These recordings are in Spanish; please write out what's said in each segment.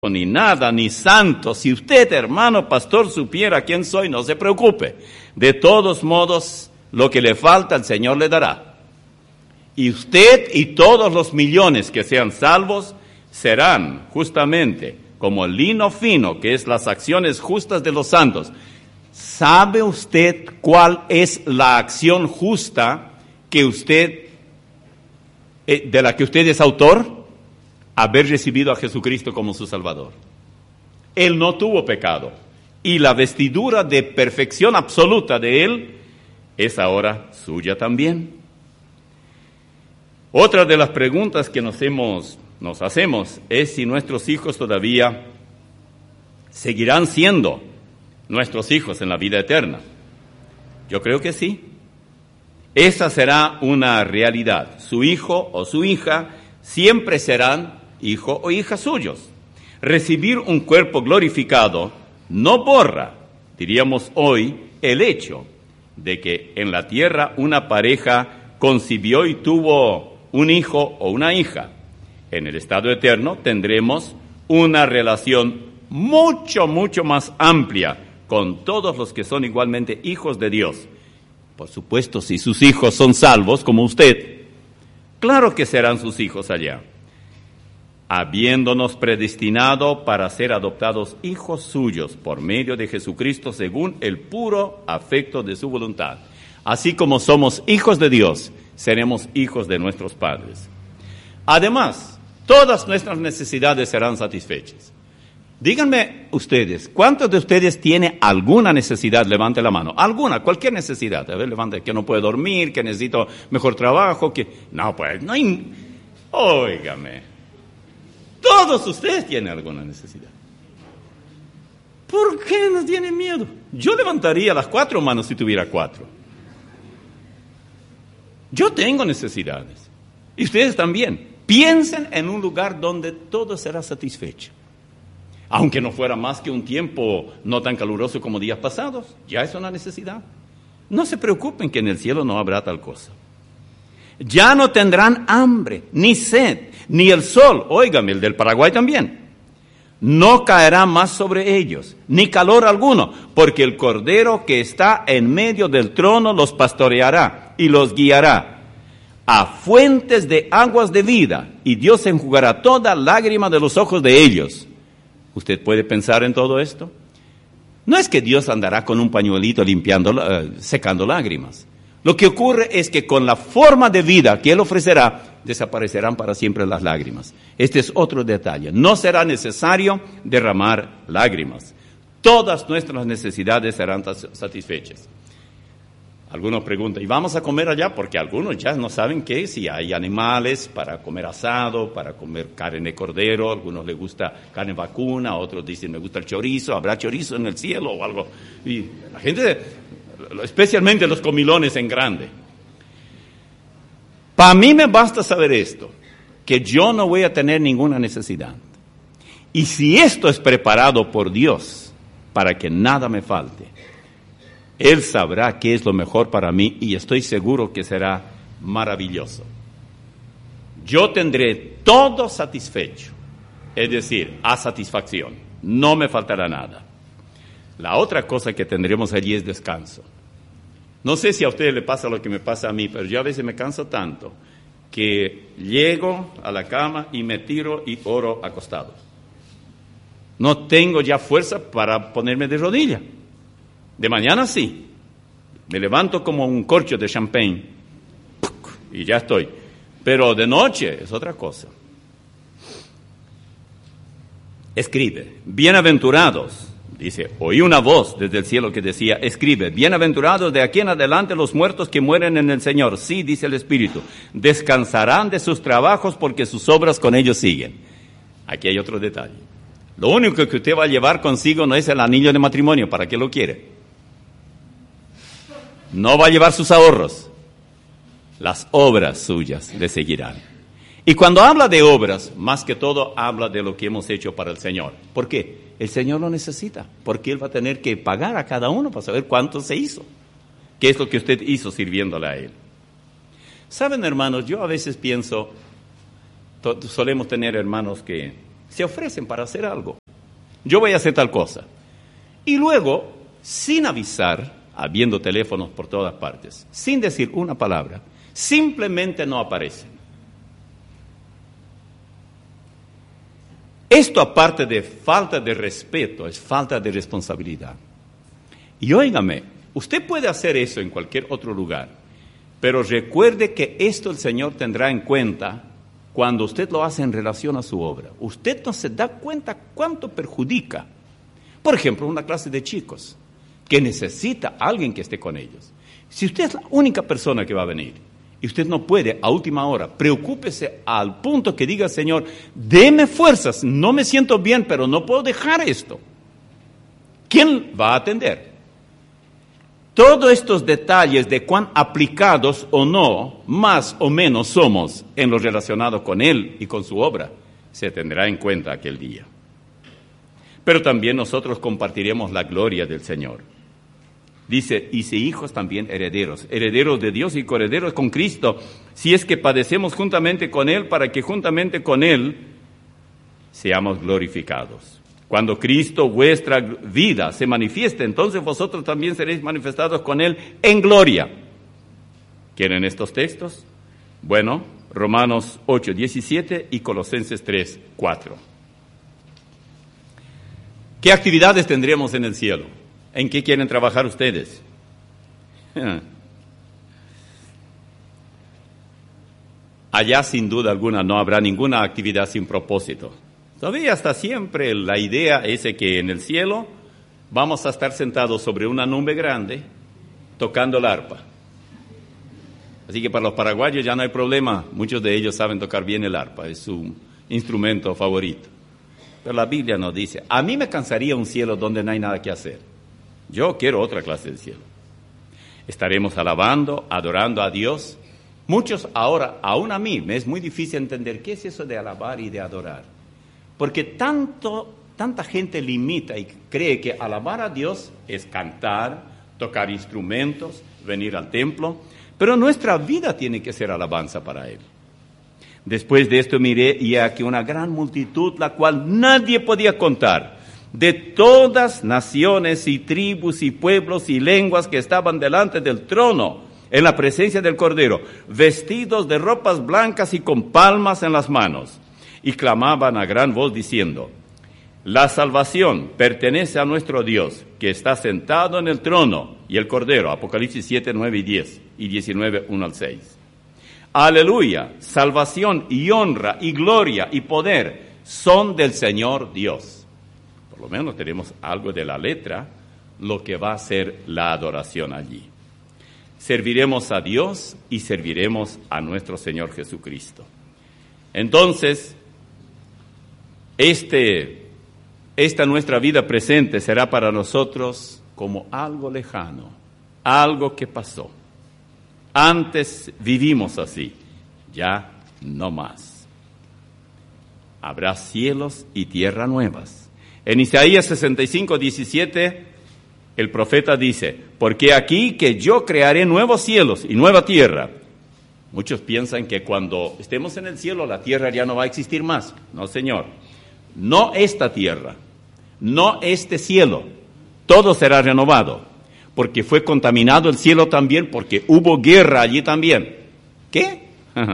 ni nada, ni santo. Si usted, hermano pastor, supiera quién soy, no se preocupe. De todos modos, lo que le falta, el Señor le dará. Y usted y todos los millones que sean salvos serán justamente como el lino fino, que es las acciones justas de los santos. ¿Sabe usted cuál es la acción justa que usted, de la que usted es autor? Haber recibido a Jesucristo como su Salvador. Él no tuvo pecado, y la vestidura de perfección absoluta de Él es ahora suya también. Otra de las preguntas que nos hacemos es si nuestros hijos todavía seguirán siendo nuestros hijos en la vida eterna. Yo creo que sí. Esa será una realidad. Su hijo o su hija siempre serán hijo o hija suyos. Recibir un cuerpo glorificado no borra, diríamos hoy, el hecho de que en la tierra una pareja concibió y tuvo un hijo o una hija. En el estado eterno tendremos una relación mucho más amplia con todos los que son igualmente hijos de Dios. Por supuesto, si sus hijos son salvos, como usted, claro que serán sus hijos allá. Habiéndonos predestinado para ser adoptados hijos suyos por medio de Jesucristo según el puro afecto de su voluntad. Así como somos hijos de Dios, seremos hijos de nuestros padres. Además, todas nuestras necesidades serán satisfechas. Díganme ustedes, ¿cuántos de ustedes tienen alguna necesidad? Levante la mano. Alguna, cualquier necesidad. A ver, levante, que no puede dormir, que necesito mejor trabajo, que... No, pues, no hay... Óigame. Todos ustedes tienen alguna necesidad. ¿Por qué nos tienen miedo? Yo levantaría las 4 manos si tuviera 4. Yo tengo necesidades. Y ustedes también. Piensen en un lugar donde todo será satisfecho. Aunque no fuera más que un tiempo no tan caluroso como días pasados, ya es una necesidad. No se preocupen que en el cielo no habrá tal cosa. Ya no tendrán hambre, ni sed, ni el sol, óigame, el del Paraguay también, no caerá más sobre ellos, ni calor alguno, porque el Cordero que está en medio del trono los pastoreará y los guiará a fuentes de aguas de vida, y Dios enjugará toda lágrima de los ojos de ellos. ¿Usted puede pensar en todo esto? No es que Dios andará con un pañuelito secando lágrimas. Lo que ocurre es que con la forma de vida que Él ofrecerá, desaparecerán para siempre las lágrimas. Este es otro detalle. No será necesario derramar lágrimas. Todas nuestras necesidades serán satisfechas. Algunos preguntan, ¿y vamos a comer allá? Porque algunos ya no saben qué, si hay animales para comer asado, para comer carne de cordero, a algunos les gusta carne vacuna, otros dicen, me gusta el chorizo, ¿habrá chorizo en el cielo o algo? Y la gente, especialmente los comilones en grande. Para mí me basta saber esto, que yo no voy a tener ninguna necesidad. Y si esto es preparado por Dios para que nada me falte, Él sabrá qué es lo mejor para mí y estoy seguro que será maravilloso. Yo tendré todo satisfecho, es decir, a satisfacción. No me faltará nada. La otra cosa que tendremos allí es descanso. No sé si a ustedes le pasa lo que me pasa a mí, pero yo a veces me canso tanto que llego a la cama y me tiro y oro acostado. No tengo ya fuerza para ponerme de rodillas. De mañana sí, me levanto como un corcho de champagne y ya estoy. Pero de noche es otra cosa. Escribe, bienaventurados, dice, oí una voz desde el cielo que decía, escribe, bienaventurados de aquí en adelante los muertos que mueren en el Señor. Sí, dice el Espíritu, descansarán de sus trabajos porque sus obras con ellos siguen. Aquí hay otro detalle. Lo único que usted va a llevar consigo no es el anillo de matrimonio, ¿para qué lo quiere? No va a llevar sus ahorros. Las obras suyas le seguirán. Y cuando habla de obras, más que todo habla de lo que hemos hecho para el Señor. ¿Por qué? El Señor lo necesita, porque Él va a tener que pagar a cada uno para saber cuánto se hizo. ¿Qué es lo que usted hizo sirviéndole a Él? Saben, hermanos, yo a veces pienso, solemos tener hermanos que se ofrecen para hacer algo. Yo voy a hacer tal cosa. Y luego, sin avisar, habiendo teléfonos por todas partes, sin decir una palabra, simplemente no aparecen. Esto, aparte de falta de respeto, es falta de responsabilidad. Y óigame, usted puede hacer eso en cualquier otro lugar, pero recuerde que esto el Señor tendrá en cuenta cuando usted lo hace en relación a su obra. Usted no se da cuenta cuánto perjudica. Por ejemplo, una clase de chicos que necesita a alguien que esté con ellos. Si usted es la única persona que va a venir y usted no puede a última hora, preocúpese al punto que diga, Señor, deme fuerzas, no me siento bien, pero no puedo dejar esto. ¿Quién va a atender? Todos estos detalles de cuán aplicados o no, más o menos somos en lo relacionado con Él y con su obra, se tendrá en cuenta aquel día. Pero también nosotros compartiremos la gloria del Señor. Dice, y si hijos también herederos, herederos de Dios y coherederos con Cristo, si es que padecemos juntamente con Él, para que juntamente con Él seamos glorificados. Cuando Cristo, vuestra vida, se manifieste, entonces vosotros también seréis manifestados con Él en gloria. ¿Quieren estos textos? Bueno, Romanos 8:17 y Colosenses 3:4. ¿Qué actividades tendríamos en el cielo? ¿En qué quieren trabajar ustedes? Allá, sin duda alguna, no habrá ninguna actividad sin propósito. Todavía está siempre la idea ese que en el cielo vamos a estar sentados sobre una nube grande tocando el arpa. Así que para los paraguayos ya no hay problema, muchos de ellos saben tocar bien el arpa, es su instrumento favorito. Pero la Biblia nos dice, a mí me cansaría un cielo donde no hay nada que hacer. Yo quiero otra clase de cielo. Estaremos alabando, adorando a Dios. Muchos ahora, aún a mí, me es muy difícil entender qué es eso de alabar y de adorar. Porque tanta gente limita y cree que alabar a Dios es cantar, tocar instrumentos, venir al templo, pero nuestra vida tiene que ser alabanza para Él. Después de esto miré y aquí una gran multitud, la cual nadie podía contar, de todas naciones y tribus y pueblos y lenguas que estaban delante del trono, en la presencia del Cordero, vestidos de ropas blancas y con palmas en las manos. Y clamaban a gran voz diciendo, la salvación pertenece a nuestro Dios, que está sentado en el trono, y el Cordero, Apocalipsis 7, 9 y 10, y 19, 1 al 6. Aleluya, salvación y honra y gloria y poder son del Señor Dios. Por lo menos tenemos algo de la letra, lo que va a ser la adoración allí. Serviremos a Dios y serviremos a nuestro Señor Jesucristo. Entonces, esta nuestra vida presente será para nosotros como algo lejano, algo que pasó. Antes vivimos así, ya no más. Habrá cielos y tierra nuevas. En Isaías 65:17, el profeta dice, porque aquí que yo crearé nuevos cielos y nueva tierra. Muchos piensan que cuando estemos en el cielo la tierra ya no va a existir más. No, Señor. No esta tierra, no este cielo, todo será renovado, porque fue contaminado el cielo también, porque hubo guerra allí también. ¿Qué?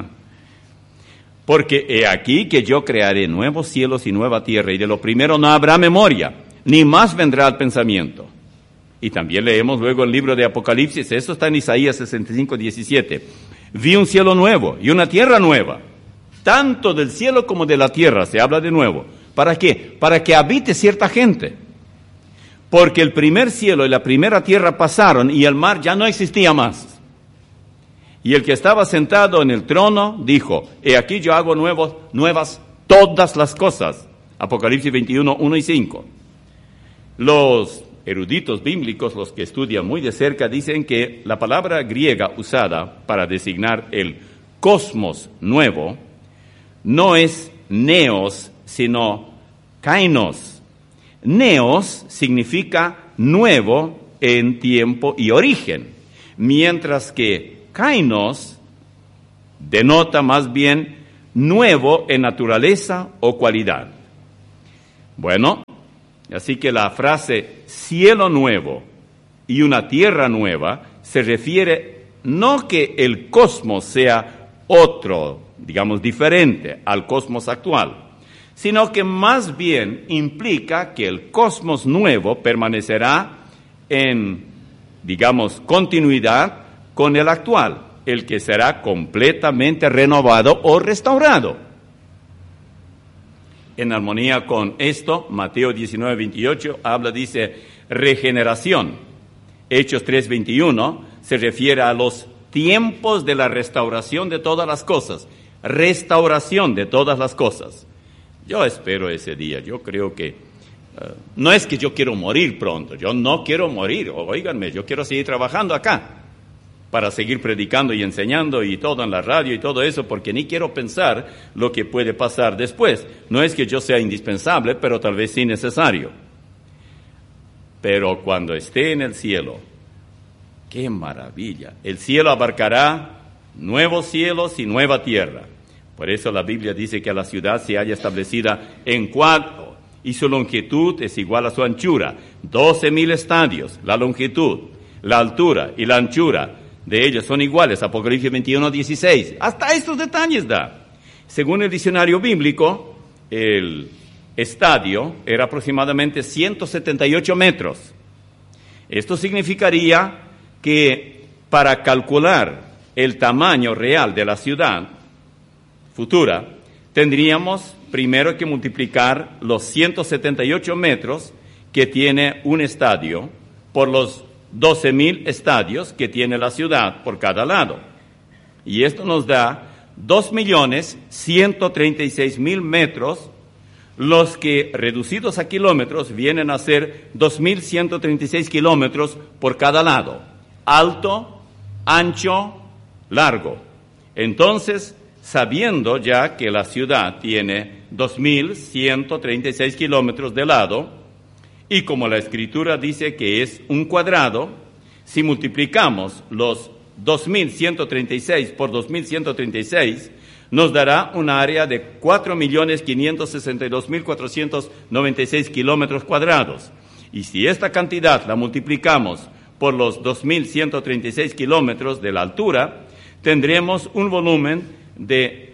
Porque he aquí que yo crearé nuevos cielos y nueva tierra, y de lo primero no habrá memoria, ni más vendrá al pensamiento. Y también leemos luego el libro de Apocalipsis, eso está en Isaías 65:17. Vi un cielo nuevo y una tierra nueva, tanto del cielo como de la tierra, se habla de nuevo. ¿Para qué? Para que habite cierta gente. Porque el primer cielo y la primera tierra pasaron y el mar ya no existía más. Y el que estaba sentado en el trono dijo, he aquí yo hago nuevas todas las cosas. Apocalipsis 21, 1 y 5. Los eruditos bíblicos, los que estudian muy de cerca, dicen que la palabra griega usada para designar el cosmos nuevo no es neos, sino kainos. Neos significa nuevo en tiempo y origen, mientras que kainos denota más bien nuevo en naturaleza o cualidad. Bueno, así que la frase cielo nuevo y una tierra nueva se refiere no que el cosmos sea otro, digamos, diferente al cosmos actual, sino que más bien implica que el cosmos nuevo permanecerá en, digamos, continuidad con el actual, el que será completamente renovado o restaurado. En armonía con esto, Mateo 19:28 dice, regeneración. Hechos 3:21 se refiere a los tiempos de la restauración de todas las cosas. Restauración de todas las cosas. Yo espero ese día. Yo creo que no es que yo quiero morir pronto. Yo no quiero morir. Óiganme, yo quiero seguir trabajando acá para seguir predicando y enseñando y todo en la radio y todo eso, porque ni quiero pensar lo que puede pasar después. No es que yo sea indispensable, pero tal vez sí necesario. Pero cuando esté en el cielo, ¡qué maravilla! El cielo abarcará nuevos cielos y nueva tierra. Por eso la Biblia dice que la ciudad se halla establecida en 4 y su longitud es igual a su anchura. 12,000 estadios, la longitud, la altura y la anchura de ellos son iguales. Apocalipsis 21:16. Hasta estos detalles da. Según el diccionario bíblico, el estadio era aproximadamente 178 metros. Esto significaría que para calcular el tamaño real de la ciudad futura, tendríamos primero que multiplicar los 178 metros que tiene un estadio por los 12,000 estadios que tiene la ciudad por cada lado. Y esto nos da 2,136,000 metros, los que reducidos a kilómetros vienen a ser 2,136 kilómetros por cada lado. Alto, ancho, largo. Entonces, sabiendo ya que la ciudad tiene 2,136 kilómetros de lado, y como la Escritura dice que es un cuadrado, si multiplicamos los 2,136 por 2,136, nos dará un área de 4,562,496 kilómetros cuadrados. Y si esta cantidad la multiplicamos por los 2,136 kilómetros de la altura, tendremos un volumen de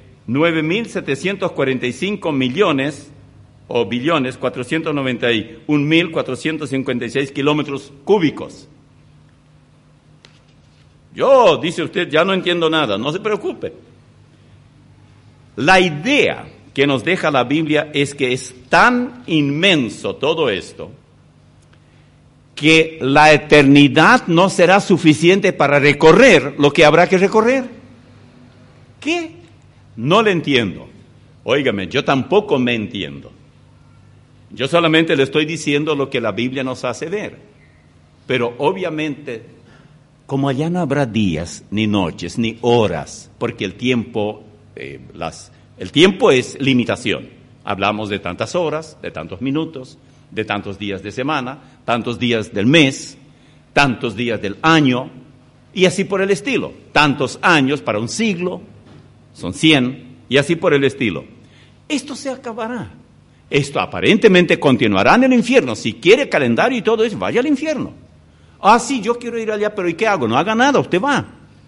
9,745 millones o billones 491,456 kilómetros cúbicos. Yo, dice usted, ya no entiendo nada, no se preocupe. La idea que nos deja la Biblia es que es tan inmenso todo esto que la eternidad no será suficiente para recorrer lo que habrá que recorrer. ¿Qué? No le entiendo. Óigame, yo tampoco me entiendo. Yo solamente le estoy diciendo lo que la Biblia nos hace ver. Pero obviamente, como allá no habrá días, ni noches, ni horas, porque el tiempo es limitación. Hablamos de tantas horas, de tantos minutos, de tantos días de semana, tantos días del mes, tantos días del año, y así por el estilo. Tantos años para un siglo, son 100, y así por el estilo. Esto se acabará. Esto aparentemente continuará en el infierno. Si quiere calendario y todo eso, vaya al infierno. Ah, sí, yo quiero ir allá, pero ¿y qué hago? No haga nada, usted va.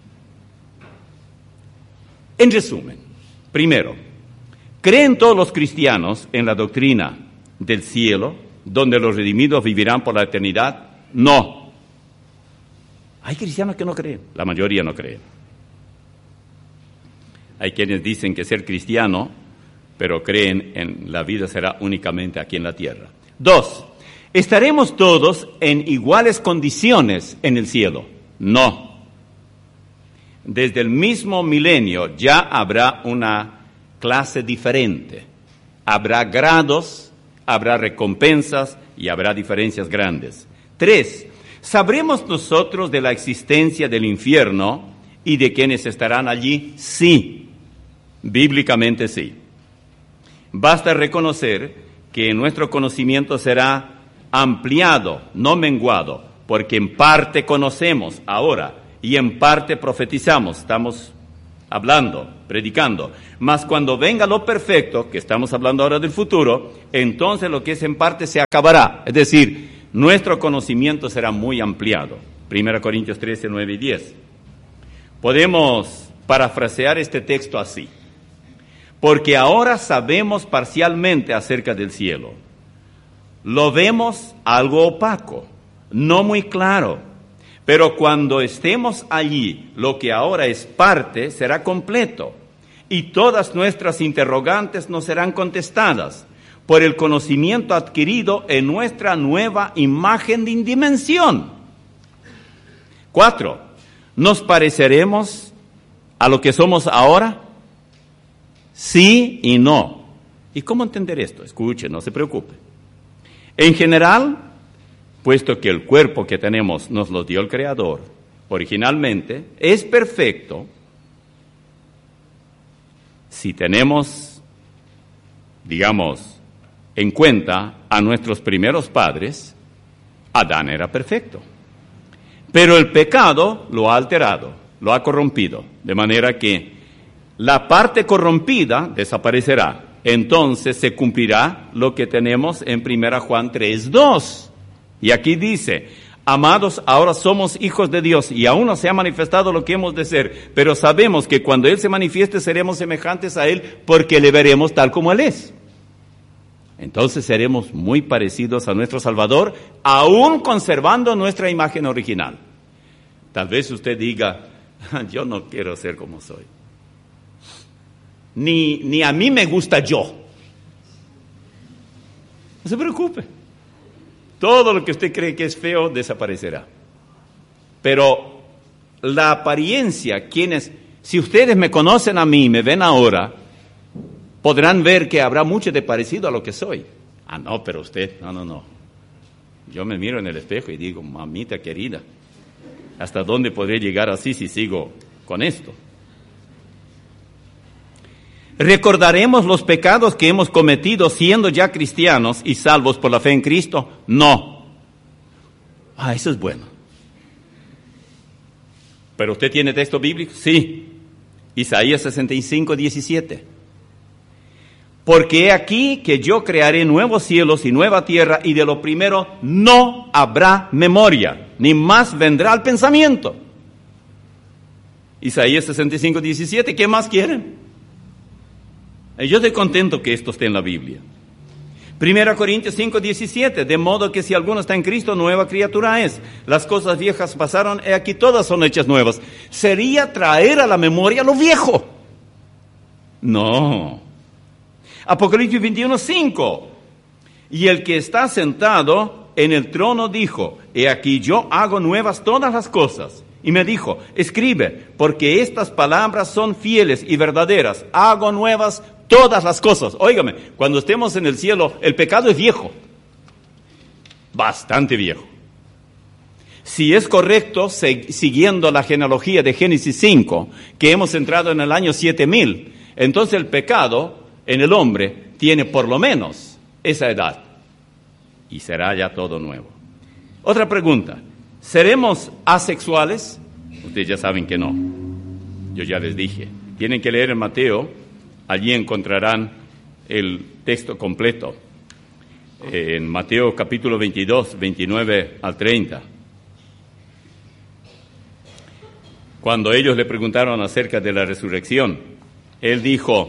En resumen, primero, ¿creen todos los cristianos en la doctrina del cielo, donde los redimidos vivirán por la eternidad? No. Hay cristianos que no creen, la mayoría no creen. Hay quienes dicen que ser cristiano, pero creen en la vida será únicamente aquí en la tierra. 2, ¿estaremos todos en iguales condiciones en el cielo? No. Desde el mismo milenio ya habrá una clase diferente. Habrá grados, habrá recompensas y habrá diferencias grandes. 3, ¿sabremos nosotros de la existencia del infierno y de quienes estarán allí? Sí, bíblicamente sí. Basta reconocer que nuestro conocimiento será ampliado, no menguado, porque en parte conocemos ahora y en parte profetizamos. Estamos hablando, predicando. Mas cuando venga lo perfecto, que estamos hablando ahora del futuro, entonces lo que es en parte se acabará. Es decir, nuestro conocimiento será muy ampliado. 1 Corintios 13, 9 y 10. Podemos parafrasear este texto así. Porque ahora sabemos parcialmente acerca del cielo. Lo vemos algo opaco, no muy claro. Pero cuando estemos allí, lo que ahora es parte será completo. Y todas nuestras interrogantes nos serán contestadas por el conocimiento adquirido en nuestra nueva imagen de dimensión. 4. ¿Nos pareceremos a lo que somos ahora? Sí y no. ¿Y cómo entender esto? Escuche, no se preocupe. En general, puesto que el cuerpo que tenemos nos lo dio el Creador originalmente, es perfecto si tenemos, digamos, en cuenta a nuestros primeros padres. Adán era perfecto. Pero el pecado lo ha alterado, lo ha corrompido, de manera que la parte corrompida desaparecerá. Entonces se cumplirá lo que tenemos en 1 Juan 3:2. Y aquí dice: amados, ahora somos hijos de Dios y aún no se ha manifestado lo que hemos de ser, pero sabemos que cuando Él se manifieste seremos semejantes a Él porque le veremos tal como Él es. Entonces seremos muy parecidos a nuestro Salvador, aún conservando nuestra imagen original. Tal vez usted diga: yo no quiero ser como soy. Ni a mí me gusta yo. No se preocupe. Todo lo que usted cree que es feo desaparecerá. Pero la apariencia, si ustedes me conocen a mí y me ven ahora, podrán ver que habrá mucho de parecido a lo que soy. Ah, no, pero usted, no. Yo me miro en el espejo y digo: mamita querida, ¿hasta dónde podré llegar así si sigo con esto? ¿Recordaremos los pecados que hemos cometido siendo ya cristianos y salvos por la fe en Cristo? No. Eso es bueno. ¿Pero usted tiene texto bíblico? Sí. Isaías 65, 17. Porque he aquí que yo crearé nuevos cielos y nueva tierra, y de lo primero no habrá memoria, ni más vendrá al pensamiento. Isaías 65, 17. ¿Qué más quieren? Yo estoy contento que esto esté en la Biblia. 1 Corintios 5, 17. De modo que si alguno está en Cristo, nueva criatura es. Las cosas viejas pasaron, y aquí todas son hechas nuevas. Sería traer a la memoria lo viejo. No. Apocalipsis 21, 5. Y el que está sentado en el trono dijo: he aquí yo hago nuevas todas las cosas. Y me dijo: escribe, porque estas palabras son fieles y verdaderas. Hago nuevas todas las cosas. Óigame, cuando estemos en el cielo, el pecado es viejo. Bastante viejo. Si es correcto, siguiendo la genealogía de Génesis 5, que hemos entrado en el año 7000, entonces el pecado en el hombre tiene por lo menos esa edad. Y será ya todo nuevo. Otra pregunta: ¿seremos asexuales? Ustedes ya saben que no. Yo ya les dije. Tienen que leer en Mateo, allí encontrarán el texto completo. En Mateo capítulo 22, 29 al 30. Cuando ellos le preguntaron acerca de la resurrección, Él dijo: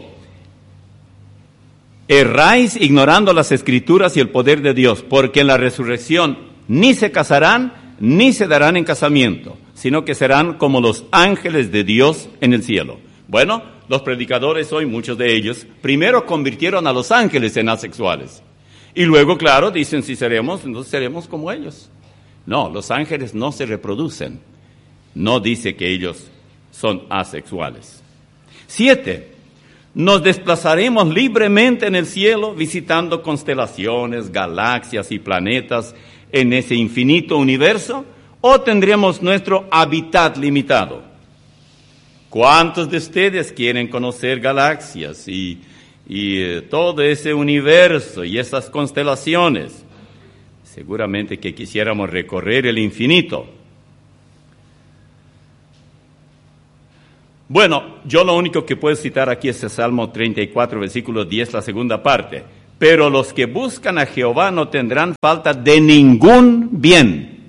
erráis ignorando las Escrituras y el poder de Dios, porque en la resurrección ni se casarán ni se darán en casamiento, sino que serán como los ángeles de Dios en el cielo. Bueno, los predicadores hoy, muchos de ellos, primero convirtieron a los ángeles en asexuales. Y luego, claro, dicen: si seremos, entonces seremos como ellos. No, los ángeles no se reproducen. No dice que ellos son asexuales. 7. ¿Nos desplazaremos libremente en el cielo, visitando constelaciones, galaxias y planetas en ese infinito universo? ¿O tendremos nuestro hábitat limitado? ¿Cuántos de ustedes quieren conocer galaxias y todo ese universo y esas constelaciones? Seguramente que quisiéramos recorrer el infinito. Bueno, yo lo único que puedo citar aquí es el Salmo 34, versículo 10, la segunda parte. Pero los que buscan a Jehová no tendrán falta de ningún bien.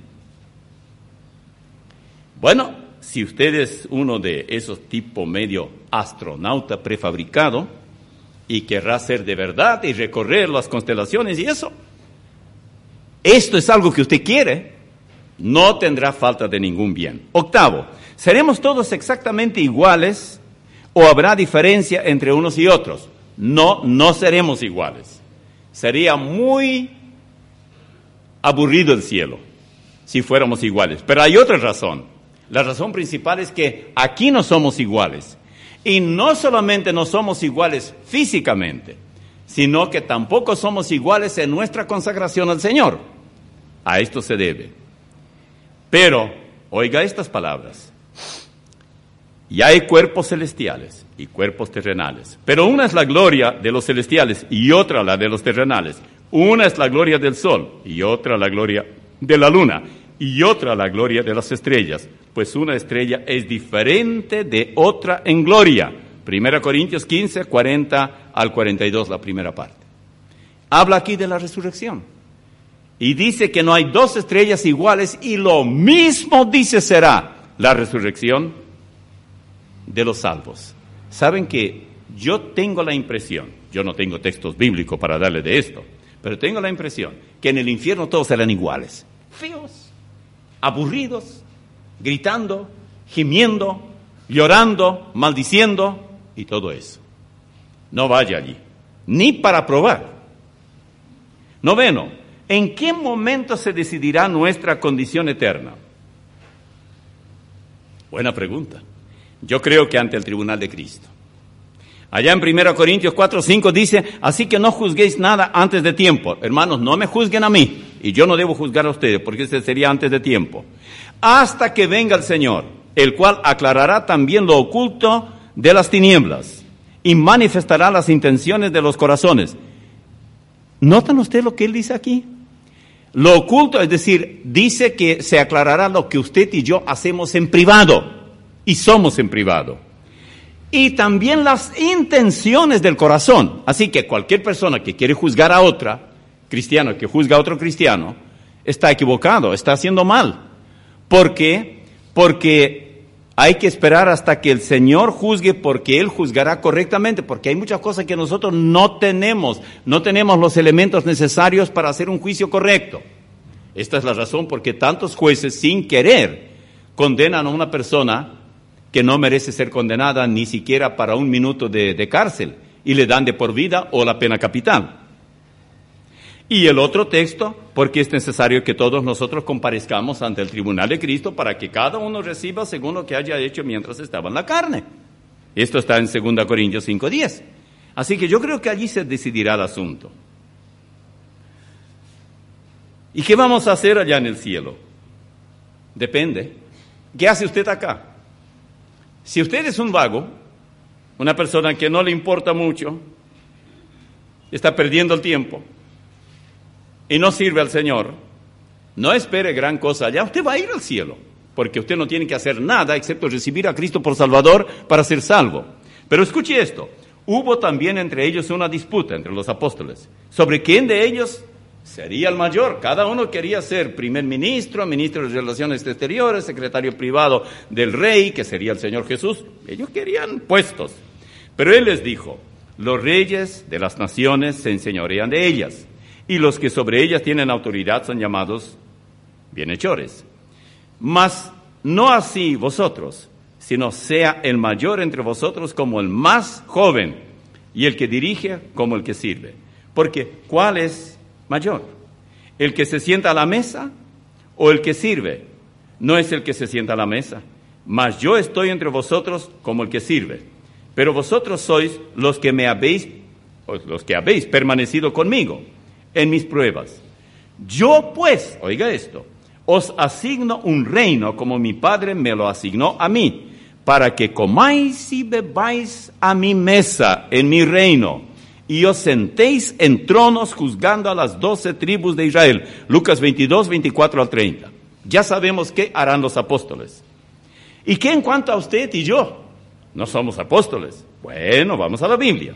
Bueno, si usted es uno de esos tipo medio astronauta prefabricado y querrá ser de verdad y recorrer las constelaciones y eso, esto es algo que usted quiere, no tendrá falta de ningún bien. Octavo, ¿seremos todos exactamente iguales o habrá diferencia entre unos y otros? No, no seremos iguales. Sería muy aburrido el cielo si fuéramos iguales. Pero hay otra razón. La razón principal es que aquí no somos iguales. Y no solamente no somos iguales físicamente, sino que tampoco somos iguales en nuestra consagración al Señor. A esto se debe. Pero, oiga estas palabras. Y hay cuerpos celestiales y cuerpos terrenales. Pero una es la gloria de los celestiales y otra la de los terrenales. Una es la gloria del sol y otra la gloria de la luna y otra la gloria de las estrellas. Pues una estrella es diferente de otra en gloria. 1 Corintios 15, 40 al 42, la primera parte. Habla aquí de la resurrección. Y dice que no hay dos estrellas iguales y lo mismo dice será la resurrección de los salvos. Saben que yo tengo la impresión, yo no tengo textos bíblicos para darle de esto, pero tengo la impresión que en el infierno todos serán iguales. Feos, aburridos, gritando, gimiendo, llorando, maldiciendo y todo eso. No vaya allí, ni para probar. Noveno, ¿en qué momento se decidirá nuestra condición eterna? Buena pregunta. Yo creo que ante el tribunal de Cristo. Allá en 1 Corintios 4, 5 dice, así que no juzguéis nada antes de tiempo. Hermanos, no me juzguen a mí, y yo no debo juzgar a ustedes, porque ese sería antes de tiempo. Hasta que venga el Señor, el cual aclarará también lo oculto de las tinieblas, y manifestará las intenciones de los corazones. ¿Notan ustedes lo que él dice aquí? Lo oculto, es decir, dice que se aclarará lo que usted y yo hacemos en privado. Y somos en privado. Y también las intenciones del corazón. Así que cualquier persona que quiere juzgar a otra, cristiano que juzga a otro cristiano, está equivocado, está haciendo mal. ¿Por qué? Porque hay que esperar hasta que el Señor juzgue, porque Él juzgará correctamente, porque hay muchas cosas que nosotros no tenemos los elementos necesarios para hacer un juicio correcto. Esta es la razón por qué tantos jueces, sin querer, condenan a una persona que no merece ser condenada ni siquiera para 1 minuto de cárcel, y le dan de por vida o la pena capital. Y el otro texto, porque es necesario que todos nosotros comparezcamos ante el tribunal de Cristo para que cada uno reciba según lo que haya hecho mientras estaba en la carne. Esto está en 2 Corintios 5:10. Así que yo creo que allí se decidirá el asunto. ¿Y qué vamos a hacer allá en el cielo? Depende. ¿Qué hace usted acá? Si usted es un vago, una persona que no le importa mucho, está perdiendo el tiempo y no sirve al Señor, no espere gran cosa allá. Usted va a ir al cielo, porque usted no tiene que hacer nada excepto recibir a Cristo por Salvador para ser salvo. Pero escuche esto, hubo también entre ellos una disputa entre los apóstoles sobre quién de ellos sería el mayor. Cada uno quería ser primer ministro, ministro de Relaciones Exteriores, secretario privado del rey, que sería el Señor Jesús. Ellos querían puestos. Pero Él les dijo, los reyes de las naciones se enseñorean de ellas, y los que sobre ellas tienen autoridad son llamados bienhechores. Mas no así vosotros, sino sea el mayor entre vosotros como el más joven, y el que dirige como el que sirve. Porque, ¿cuál es mayor? ¿El que se sienta a la mesa o el que sirve? No es el que se sienta a la mesa, mas yo estoy entre vosotros como el que sirve. Pero vosotros sois los que habéis permanecido conmigo en mis pruebas. Yo pues, oiga esto, os asigno un reino como mi Padre me lo asignó a mí, para que comáis y bebáis a mi mesa en mi reino, y os sentéis en tronos juzgando a las 12 tribus de Israel. Lucas 22, 24 al 30. Ya sabemos qué harán los apóstoles. ¿Y qué en cuanto a usted y yo? No somos apóstoles. Bueno, vamos a la Biblia.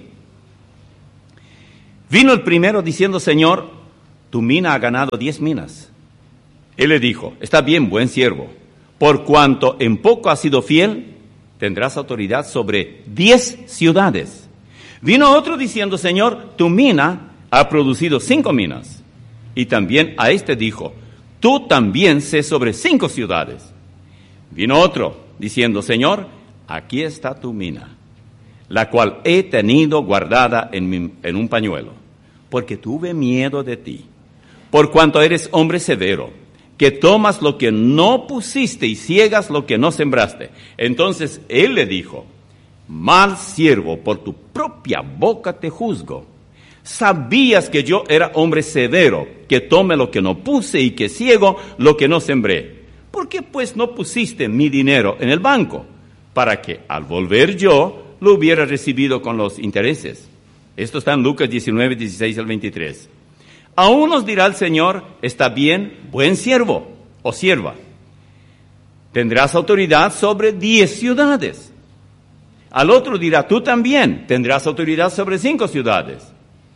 Vino el primero diciendo, Señor, tu mina ha ganado 10 minas. Él le dijo, está bien, buen siervo. Por cuanto en poco has sido fiel, tendrás autoridad sobre 10 ciudades. Vino otro diciendo, Señor, tu mina ha producido 5 minas. Y también a este dijo, tú también sé sobre 5 ciudades. Vino otro diciendo, Señor, aquí está tu mina, la cual he tenido guardada en un pañuelo, porque tuve miedo de ti, por cuanto eres hombre severo, que tomas lo que no pusiste y ciegas lo que no sembraste. Entonces él le dijo, mal siervo, por tu propia boca te juzgo. Sabías que yo era hombre severo, que tome lo que no puse y que ciego lo que no sembré. ¿Por qué pues no pusiste mi dinero en el banco, para que al volver yo lo hubiera recibido con los intereses? Esto está en Lucas 19, 16 al 23. A unos dirá el Señor, está bien, buen siervo o sierva. Tendrás autoridad sobre 10 ciudades. Al otro dirá, tú también tendrás autoridad sobre 5 ciudades.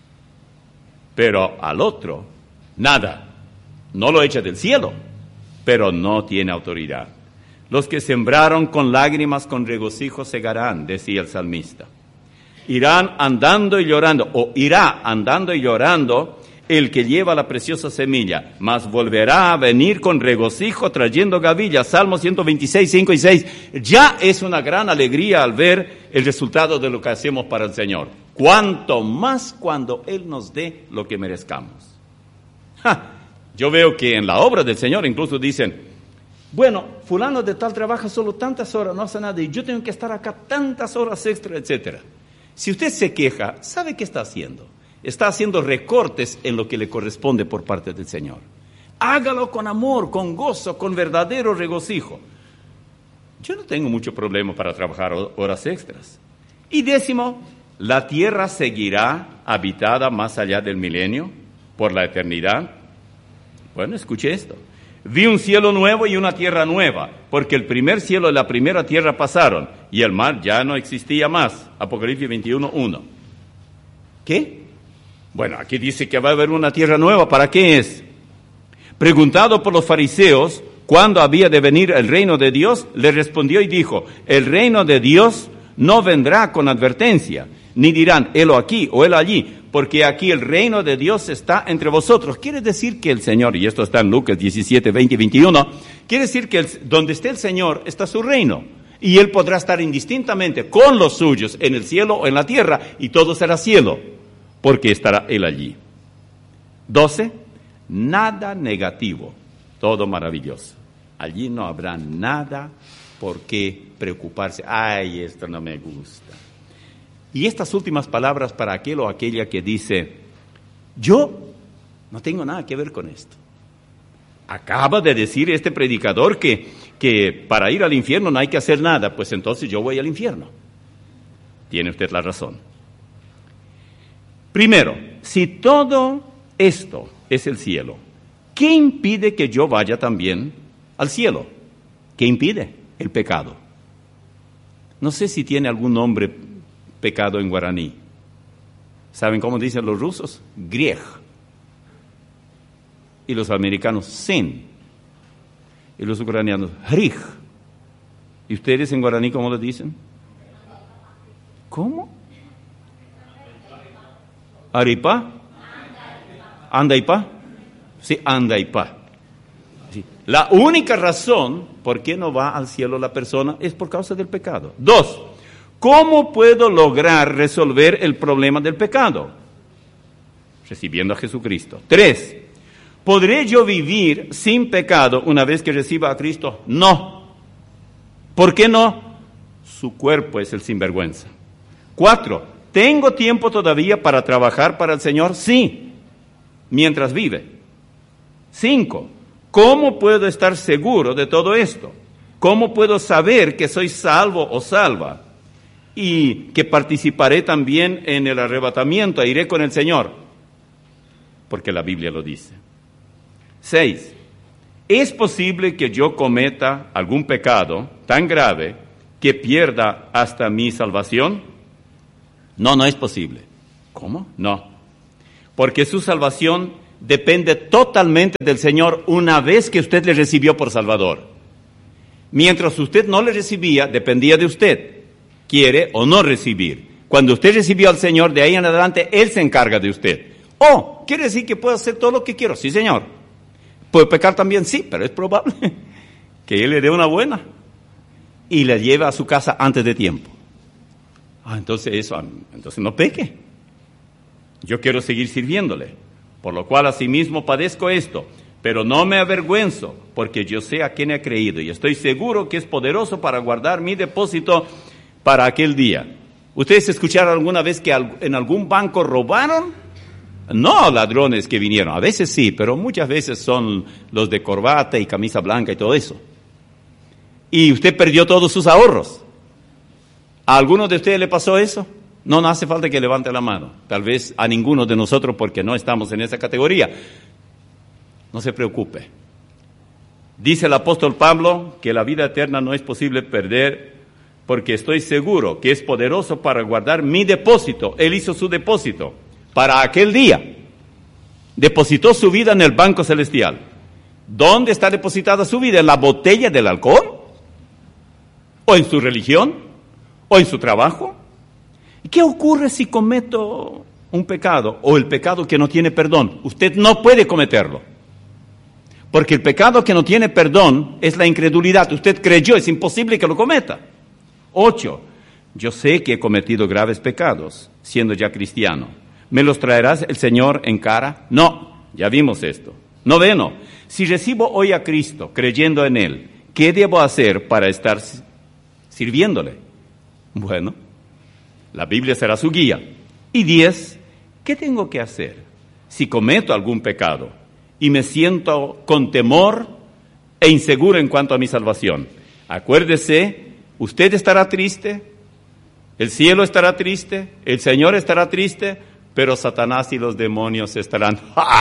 Pero al otro, nada. No lo echa del cielo, pero no tiene autoridad. Los que sembraron con lágrimas, con regocijo segarán, decía el salmista. Irán andando y llorando, o irá andando y llorando el que lleva la preciosa semilla, mas volverá a venir con regocijo trayendo gavillas. Salmo 126, 5 y 6. Ya es una gran alegría al ver el resultado de lo que hacemos para el Señor. Cuanto más cuando Él nos dé lo que merezcamos. Yo veo que en la obra del Señor incluso dicen, bueno, fulano de tal trabaja solo tantas horas, no hace nada, y yo tengo que estar acá tantas horas extra, etcétera. Si usted se queja, ¿sabe qué está haciendo? Está haciendo recortes en lo que le corresponde por parte del Señor. Hágalo con amor, con gozo, con verdadero regocijo. Yo no tengo mucho problema para trabajar horas extras. Y 10, la tierra seguirá habitada más allá del milenio, por la eternidad. Bueno, escuche esto. Vi un cielo nuevo y una tierra nueva, porque el primer cielo y la primera tierra pasaron, y el mar ya no existía más. Apocalipsis 21, 1. ¿Qué? Bueno, aquí dice que va a haber una tierra nueva. ¿Para qué es? Preguntado por los fariseos cuándo había de venir el reino de Dios, le respondió y dijo, el reino de Dios no vendrá con advertencia, ni dirán, helo aquí o helo allí, porque aquí el reino de Dios está entre vosotros. Quiere decir que el Señor, y esto está en Lucas 17, 20 y 21, quiere decir que donde esté el Señor está su reino, y Él podrá estar indistintamente con los suyos en el cielo o en la tierra, y todo será cielo, porque estará Él allí. 12, nada negativo, todo maravilloso. Allí no habrá nada por qué preocuparse. Ay, esto no me gusta. Y estas últimas palabras para aquel o aquella que dice, yo no tengo nada que ver con esto. Acaba de decir este predicador que para ir al infierno no hay que hacer nada, pues entonces yo voy al infierno. Tiene usted la razón. Primero, si todo esto es el cielo, ¿qué impide que yo vaya también al cielo? ¿Qué impide? El pecado. No sé si tiene algún nombre pecado en guaraní. ¿Saben cómo dicen los rusos? Griej. Y los americanos, sin. Y los ucranianos, hrij. ¿Y ustedes en guaraní cómo lo dicen? ¿Cómo? ¿Aripa? ¿Andaipa? Sí, andaipa. Sí. La única razón por qué no va al cielo la persona es por causa del pecado. 2, ¿cómo puedo lograr resolver el problema del pecado? Recibiendo a Jesucristo. 3, ¿podré yo vivir sin pecado una vez que reciba a Cristo? No. ¿Por qué no? Su cuerpo es el sinvergüenza. 4, ¿tengo tiempo todavía para trabajar para el Señor? Sí, mientras vive. 5, ¿cómo puedo estar seguro de todo esto? ¿Cómo puedo saber que soy salvo o salva? Y que participaré también en el arrebatamiento, e iré con el Señor. Porque la Biblia lo dice. 6, ¿es posible que yo cometa algún pecado tan grave que pierda hasta mi salvación? No es posible. ¿Cómo? No. Porque su salvación depende totalmente del Señor una vez que usted le recibió por Salvador. Mientras usted no le recibía, dependía de usted. ¿Quiere o no recibir? Cuando usted recibió al Señor, de ahí en adelante, Él se encarga de usted. ¿Quiere decir que puedo hacer todo lo que quiero? Sí, Señor. ¿Puedo pecar también? Sí, pero es probable que Él le dé una buena y le lleve a su casa antes de tiempo. Entonces no peque. Yo quiero seguir sirviéndole, por lo cual asimismo padezco esto, pero no me avergüenzo, porque yo sé a quién he creído y estoy seguro que es poderoso para guardar mi depósito para aquel día. ¿Ustedes escucharon alguna vez que en algún banco robaron? No ladrones que vinieron, a veces sí, pero muchas veces son los de corbata y camisa blanca y todo eso. Y usted perdió todos sus ahorros. ¿A alguno de ustedes le pasó eso? No hace falta que levante la mano. Tal vez a ninguno de nosotros porque no estamos en esa categoría. No se preocupe. Dice el apóstol Pablo que la vida eterna no es posible perder porque estoy seguro que es poderoso para guardar mi depósito. Él hizo su depósito para aquel día. Depositó su vida en el banco celestial. ¿Dónde está depositada su vida? ¿En la botella del alcohol? ¿O en su religión? ¿O en su trabajo? ¿Y qué ocurre si cometo un pecado o el pecado que no tiene perdón? Usted no puede cometerlo. Porque el pecado que no tiene perdón es la incredulidad. Usted creyó, es imposible que lo cometa. 8. Yo sé que he cometido graves pecados, siendo ya cristiano. ¿Me los traerás el Señor en cara? No, ya vimos esto. 9. Si recibo hoy a Cristo, creyendo en Él, ¿qué debo hacer para estar sirviéndole? Bueno, la Biblia será su guía. Y 10. ¿Qué tengo que hacer si cometo algún pecado y me siento con temor e inseguro en cuanto a mi salvación? Acuérdese, usted estará triste, el cielo estará triste, el Señor estará triste, pero Satanás y los demonios estarán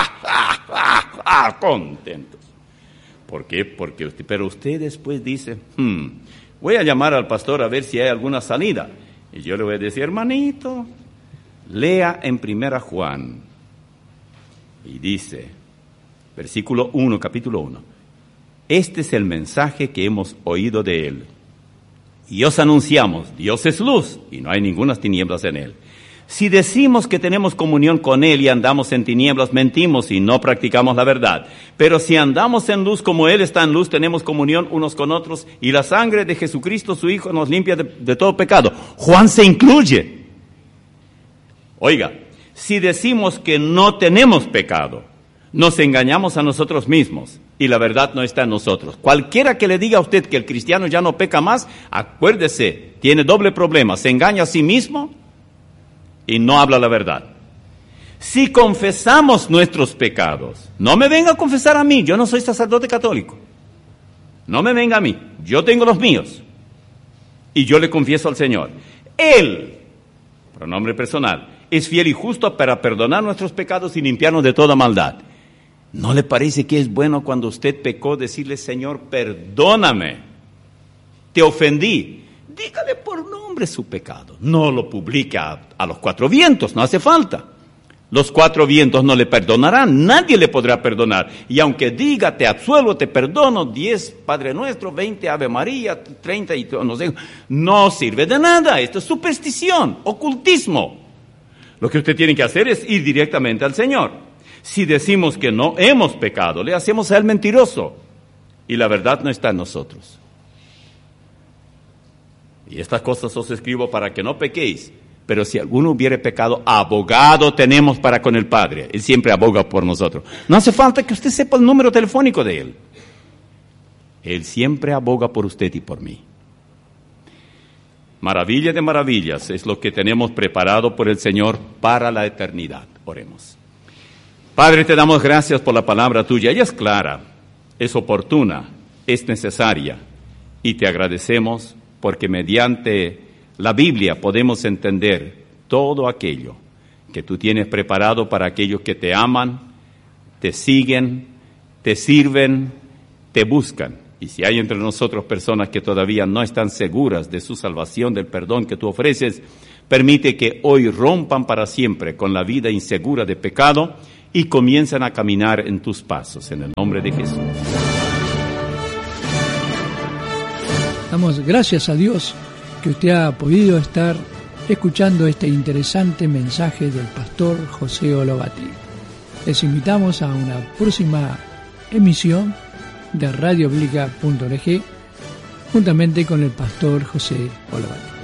contentos. ¿Por qué? Pero usted después dice, voy a llamar al pastor a ver si hay alguna salida. Y yo le voy a decir, hermanito, lea en 1 Juan. Y dice, versículo 1, capítulo 1. Este es el mensaje que hemos oído de Él. Y os anunciamos, Dios es luz y no hay ninguna tinieblas en Él. Si decimos que tenemos comunión con Él y andamos en tinieblas, mentimos y no practicamos la verdad. Pero si andamos en luz como Él está en luz, tenemos comunión unos con otros y la sangre de Jesucristo, su Hijo, nos limpia de todo pecado. Juan se incluye. Oiga, si decimos que no tenemos pecado, nos engañamos a nosotros mismos y la verdad no está en nosotros. Cualquiera que le diga a usted que el cristiano ya no peca más, acuérdese, tiene doble problema. Se engaña a sí mismo y no habla la verdad. Si confesamos nuestros pecados, no me venga a confesar a mí, yo no soy sacerdote católico. No me venga a mí, yo tengo los míos. Y yo le confieso al Señor. Él, pronombre personal, es fiel y justo para perdonar nuestros pecados y limpiarnos de toda maldad. ¿No le parece que es bueno cuando usted pecó decirle, Señor, perdóname, te ofendí? Dígale por nombre su pecado. No lo publique a los 4 vientos, no hace falta. Los 4 vientos no le perdonarán, nadie le podrá perdonar. Y aunque diga, te absuelvo, te perdono, 10 Padre Nuestro, 20 Ave María, 30 y no sé, no sirve de nada. Esto es superstición, ocultismo. Lo que usted tiene que hacer es ir directamente al Señor. Si decimos que no hemos pecado, le hacemos a Él mentiroso. Y la verdad no está en nosotros. Y estas cosas os escribo para que no pequéis. Pero si alguno hubiere pecado, abogado tenemos para con el Padre. Él siempre aboga por nosotros. No hace falta que usted sepa el número telefónico de Él. Él siempre aboga por usted y por mí. Maravilla de maravillas es lo que tenemos preparado por el Señor para la eternidad. Oremos. Padre, te damos gracias por la palabra tuya. Ella es clara, es oportuna, es necesaria. Y te agradecemos porque mediante la Biblia podemos entender todo aquello que tú tienes preparado para aquellos que te aman, te siguen, te sirven, te buscan. Y si hay entre nosotros personas que todavía no están seguras de su salvación, del perdón que tú ofreces, permite que hoy rompan para siempre con la vida insegura de pecado y comiencen a caminar en tus pasos, en el nombre de Jesús. Damos gracias a Dios que usted ha podido estar escuchando este interesante mensaje del pastor José Olobati. Les invitamos a una próxima emisión de radiobiblica.org juntamente con el pastor José Olobati.